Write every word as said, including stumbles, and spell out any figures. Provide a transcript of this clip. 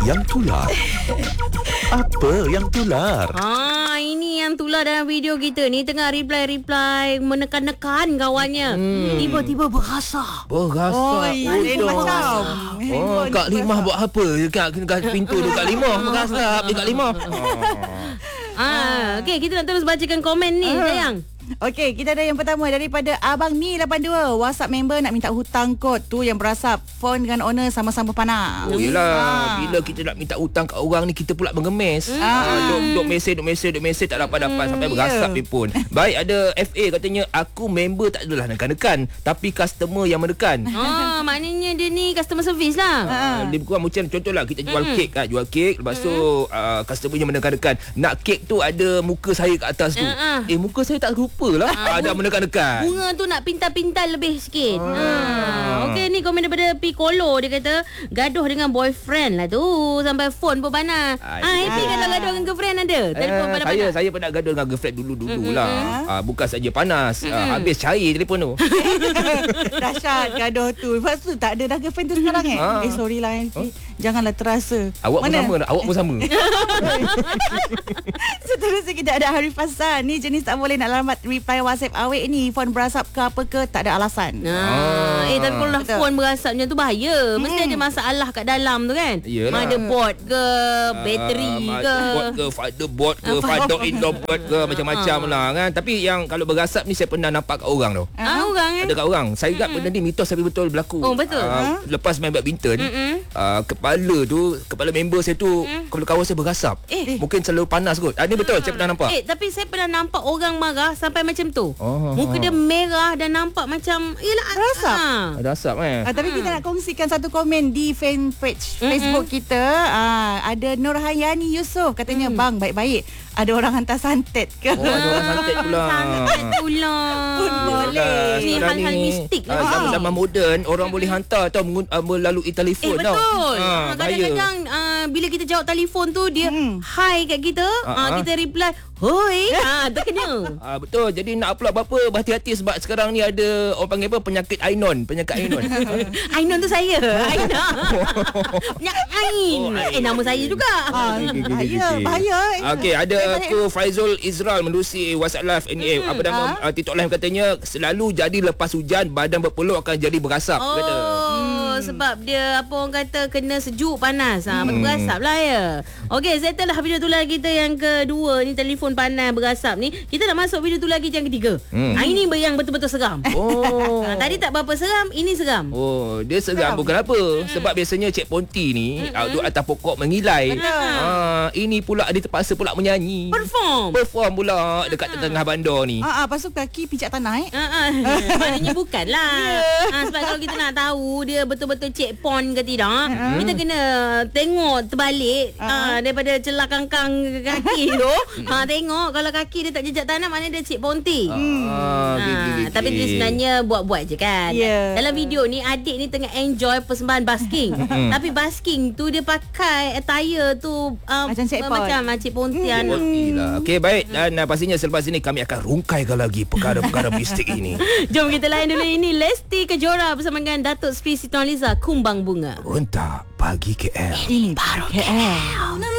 Yang tular. Apa yang tular? Ah, ini yang tular dalam video kita ni tengah reply-reply menekan-nekan kawannya. Hmm. Tiba-tiba berasa. Berasa. Oh, lain macam. Oh, Kak Limah buat apa dekat, dekat pintu tu Kak Limah? Berasa dekat Limah. Ah, okey, kita nak terus bacakan komen ni, sayang. Okey, kita ada yang pertama daripada Abang Mi lapan dua. WhatsApp member nak minta hutang kod tu yang berasap. Phone dengan owner sama-sama panas. Oh yelah, bila kita nak minta hutang kat orang ni, kita pula mengemis. Hmm. Ah, duk, duk mesej, duk mesej, duk mesej tak dapat-dapat sampai berasap yeah. dia pun. Baik, ada F A katanya, aku member tak adalah nekan-nekan, tapi customer yang menekan. Ah, maknanya dia ni customer service lah. Ah, lebih kurang macam contohlah kita jual mm. kek kan, jual kek, lepas tu uh, customernya menekan-nekan. Nak kek tu ada muka saya kat atas tu. Uh-uh. Eh, muka saya tak rupa lah. Ah, ada menekan-nekan. Bunga tu nak pintal-pintal lebih sikit. Ah. Okey, ni komen daripada Piccolo. Dia kata gaduh dengan boyfriend lah tu sampai phone pun panas. Ah, Ah, Happy kalau gaduh dengan girlfriend ada. Telefon Eh, panas-panas. saya saya pernah gaduh dengan girlfriend dulu-dulu lah. Ah, bukan saja panas, ah, habis cair telefon tu. Dahsyat gaduh tu. Lepas tu tak ada dah girlfriend tu sekarang eh. Ah. Eh sorry lah Happy. Janganlah terasa. Awak pun sama, awak pun sama. Seterusnya kita ada Harif Hassan. Ni jenis tak boleh nak lambat reply WhatsApp awet ni. Phone berasap ke apa ke, tak ada alasan. Ah. Eh, tapi kalau dah Betul. phone berasap macam tu bahaya. Mesti ada masalah kat dalam tu kan. Yelah. Motherboard ke, bateri Ah, ke. motherboard ke, fatherboard ke, father-in-law board ke, macam-macam lah kan. Tapi yang kalau berasap ni saya pernah nampak kat orang tu. Ah, orang eh. Ada kat orang. Saya ingat benda ni mitos tapi betul berlaku. Oh, betul. Ah, lepas main badminton, Mm-mm. ah, kepala tu, kepala member saya tu, kepala kawan saya berasap. Eh. Mungkin selalu panas kot. Ah, ni betul, saya pernah nampak. Eh, tapi saya pernah nampak orang marah sampai macam tu. Oh. Muka dia merah dan nampak macam yelah, Berasap? ah. Ada asap eh. Ah, tapi kita nak kongsikan satu komen di fan page Facebook kita. Ah, ada Nurhayani Yusof katanya, bang baik-baik. Ada orang hantar santet ke? Oh, ada orang santet pula. Sangat pula. Pun boleh. Ni Sekarang hal-hal ni, mistik ah, lah. zaman-zaman moden, orang boleh hantar tau mengun- ah, melalui Eh, telefon tau. betul. Ah, Ah, bahaya. kadang-kadang uh, bila kita jawab telefon tu, dia Hmm. hi kat kita. Ah, Uh, ah. kita reply, hoi. Ah, terkena. Ah, betul. Jadi nak upload apa-apa, berhati-hati sebab sekarang ni ada orang panggil apa, penyakit Ainon, penyakit Ainon. Ainon tu saya. Aina. Penyakit Ain. Oh, Ain. Eh, nama saya juga. Ah, bahaya, bahaya. Okey, ada Eh, aku Faizul Izral menerusi WhatsApp live N A. Apa nama Ah. uh, TikTok live katanya, selalu jadi lepas hujan badan berpeluh akan jadi berasap. Oh, Kata. sebab dia apa orang kata kena sejuk panas. Ha, hmm. berasap lah ya. Okey, settle lah video tular kita yang kedua ni, telefon panas berasap ni. Kita nak masuk video tular kita yang ketiga. Hmm. Ha, ini yang betul-betul seram. Oh. Ha, tadi tak berapa seram, ini seram. Oh, dia seram bukan apa. Sebab biasanya Cik Ponti ni uh, duduk atas pokok mengilai. Ah, ini pula dia terpaksa pula menyanyi. Perform. Perform pula dekat tengah bandar ni. Ah, ah, lepas tu kaki pijak tanah eh. Ha, ha. Maknanya bukanlah. Ha, sebab kalau kita nak tahu dia betul-betul cek pon ke tidak, kita kena tengok terbalik ha, daripada celah kangkang kaki tu. Ha, tengok kalau kaki dia tak jejak tanah, maknanya dia cek ponti. Ah, Ha, okey, okey, okey. tapi dia sebenarnya buat-buat je kan. Ya. Dalam video ni adik ni tengah enjoy persembahan basking. Tapi basking tu dia pakai attire tu um, Macam Cik Pon. macam Cik Pontianak. Ponti lah. Okey, baik. Dan uh, pastinya selepas ini kami akan rungkaikan lagi perkara-perkara mistik ini. Jom kita layan dulu ini Lesti Kejora bersama dengan Datuk Sri Siti Nurhaliza, Kumbang Bunga. Untuk pagi K L. Ini baru K L.